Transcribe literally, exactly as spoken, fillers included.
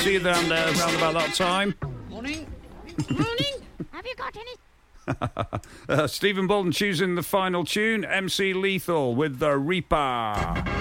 See you down there around about that time. Morning. Morning. Have you got any? uh, Stephen Bolton choosing the final tune. M C Lethal with the Reaper.